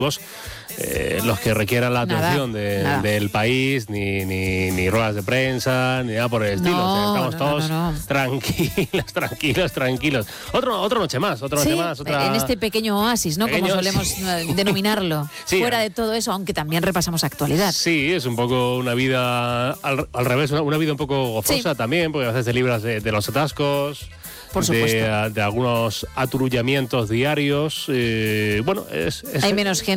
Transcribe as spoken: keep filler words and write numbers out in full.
Eh, los que requieran la atención nada, de, nada. del país, ni, ni, ni ruedas de prensa, ni nada por el estilo. No, O sea, estamos no, todos no, no. tranquilos, tranquilos, tranquilos. Otro, otra noche más, otra Sí, noche más. Otra... en este pequeño oasis, ¿no? Pequeño, Como solemos sí. eh, denominarlo. Sí, Fuera a- de todo eso, aunque también repasamos actualidad. Sí, es un poco una vida al, al revés, una, una vida un poco gozosa Sí. también, porque a veces te libras de, de los atascos. Por de, supuesto. de algunos aturullamientos diarios. Eh, bueno, es, es Hay menos gente.